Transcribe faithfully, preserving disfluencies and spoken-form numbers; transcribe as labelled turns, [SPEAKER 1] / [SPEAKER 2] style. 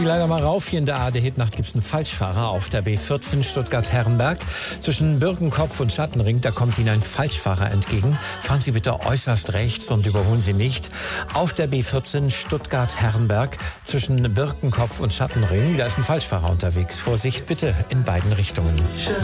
[SPEAKER 1] Leider mal rauf, hier in der A D Hit-Nacht gibt es einen Falschfahrer auf der B vierzehn Stuttgart-Herrenberg. Zwischen Birkenkopf und Schattenring, da kommt Ihnen ein Falschfahrer entgegen. Fahren Sie bitte äußerst rechts und überholen Sie nicht. Auf der B vierzehn Stuttgart-Herrenberg zwischen Birkenkopf und Schattenring, da ist ein Falschfahrer unterwegs. Vorsicht bitte in beiden Richtungen.